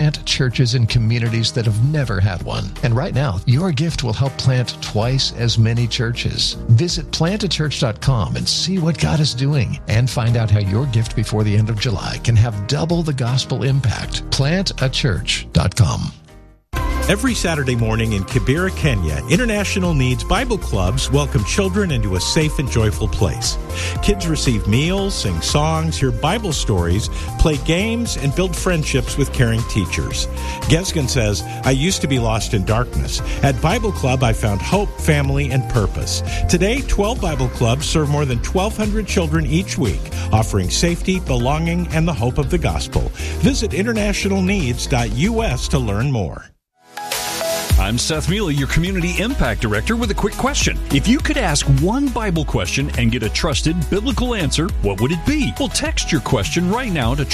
plant churches in communities that have never had one. And right now, your gift will help plant twice as many churches. Visit plantachurch.com and see what God is doing, and find out how your gift before the end of July can have double the gospel impact. Plantachurch.com. Every Saturday morning in Kibera, Kenya, International Needs Bible Clubs welcome children into a safe and joyful place. Kids receive meals, sing songs, hear Bible stories, play games, and build friendships with caring teachers. Gesgen says, I used to be lost in darkness. At Bible Club, I found hope, family, and purpose. Today, 12 Bible Clubs serve more than 1,200 children each week, offering safety, belonging, and the hope of the gospel. Visit internationalneeds.us to learn more. I'm Seth Mealy, your Community Impact Director, with a quick question. If you could ask one Bible question and get a trusted biblical answer, what would it be? Well, text your question right now to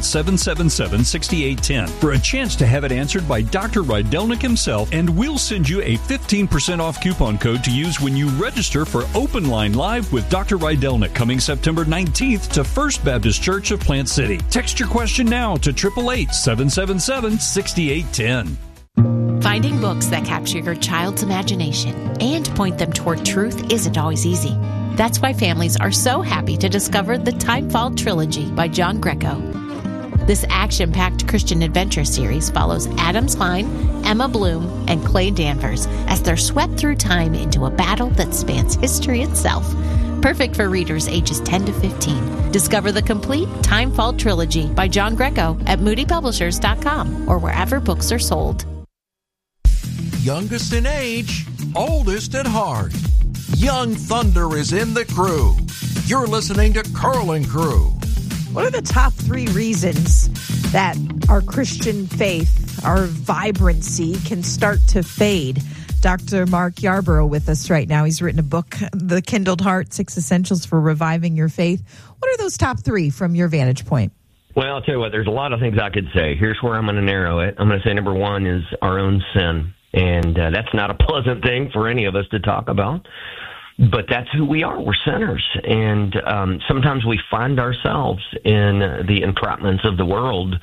888-777-6810 for a chance to have it answered by Dr. Rydelnik himself, and we'll send you a 15% off coupon code to use when you register for Open Line Live with Dr. Rydelnik coming September 19th to First Baptist Church of Plant City. Text your question now to 888-777-6810. Finding books that capture your child's imagination and point them toward truth isn't always easy. That's why families are so happy to discover the Timefall Trilogy by John Greco. This action-packed Christian adventure series follows Adam Klein, Emma Bloom, and Clay Danvers as they're swept through time into a battle that spans history itself. Perfect for readers ages 10 to 15. Discover the complete Timefall Trilogy by John Greco at moodypublishers.com or wherever books are sold. Youngest in age, oldest at heart. Young Thunder is in the crew. You're listening to Curling Crew. What are the top 3 reasons that our Christian faith, our vibrancy, can start to fade? Dr. Mark Yarborough with us right now. He's written a book, The Kindled Heart, 6 Essentials for Reviving Your Faith. What are those top 3 from your vantage point? Well, I'll tell you what, there's a lot of things I could say. Here's where I'm going to narrow it. I'm going to say number 1 is our own sin. And that's not a pleasant thing for any of us to talk about. But that's who we are. We're sinners. And sometimes we find ourselves in the entrapments of the world.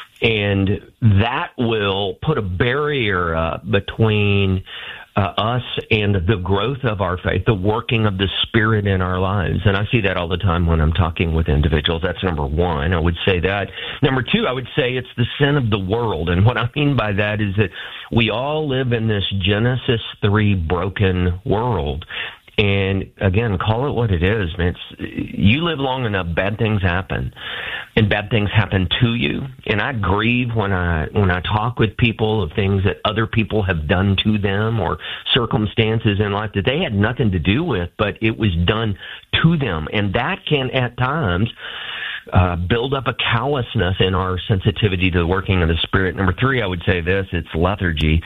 And that will put a barrier up between us and the growth of our faith, the working of the Spirit in our lives. And I see that all the time when I'm talking with individuals. That's number 1. I would say that. Number 2, I would say it's the sin of the world. And what I mean by that is that we all live in this Genesis 3 broken world. And again, call it what it is, man. You live long enough, bad things happen, and bad things happen to you. And I grieve when I talk with people of things that other people have done to them or circumstances in life that they had nothing to do with, but it was done to them. And that can at times build up a callousness in our sensitivity to the working of the Spirit. Number 3, I would say this: it's lethargy.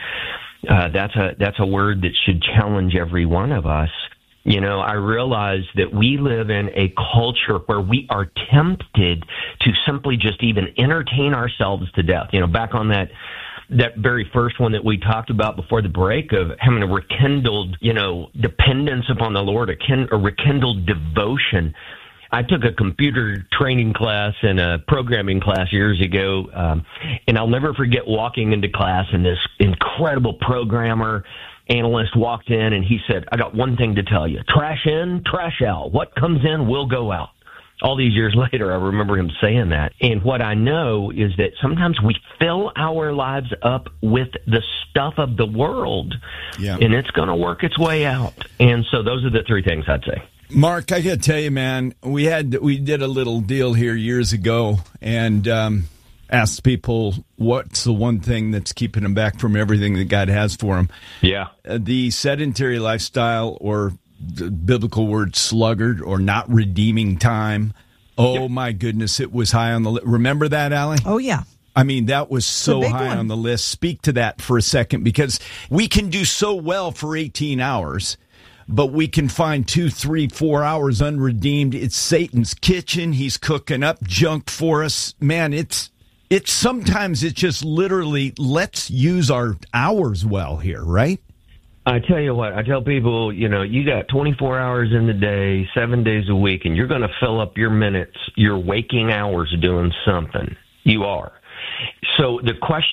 That's a word that should challenge every one of us. You know, I realize that we live in a culture where we are tempted to simply just even entertain ourselves to death. You know, back on that very first one that we talked about before the break of having a rekindled, dependence upon the Lord, a rekindled devotion. I took a computer training class and a programming class years ago, and I'll never forget walking into class and this incredible programmer analyst walked in and he said, I got one thing to tell you. Trash in, trash out. What comes in will go out. All these years later, I remember him saying that. And what I know is that sometimes we fill our lives up with the stuff of the world, and it's going to work its way out. And so those are the 3 things I'd say. Mark, I got to tell you, man, we did a little deal here years ago and asked people what's the one thing that's keeping them back from everything that God has for them. Yeah. The sedentary lifestyle, or the biblical word sluggard, or not redeeming time. Oh, my goodness, it was high on the list. Remember that, Allie? Oh, yeah. I mean, that was so high on the list. Speak to that for a second, because we can do so well for 18 hours. But we can find 2, 3, 4 hours unredeemed. It's Satan's kitchen. He's cooking up junk for us. Man, it's sometimes it's just literally, let's use our hours well here, right? I tell you what, I tell people, you got 24 hours in the day, 7 days a week, and you're going to fill up your minutes, your waking hours doing something. You are. So the question